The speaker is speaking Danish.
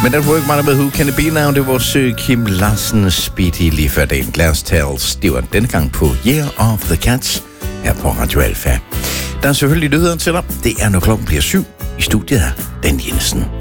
Men der var ikke meget med Who Can It Be Now. Det var vores Kim Larsen Speedy lige før dagen. Glass Tales. Det var denne gang på Year of the Cats her på Radio Alfa. Der er selvfølgelig nyheder til dig. Det er, når klokken bliver 7. I studiet her, Dan Jensen.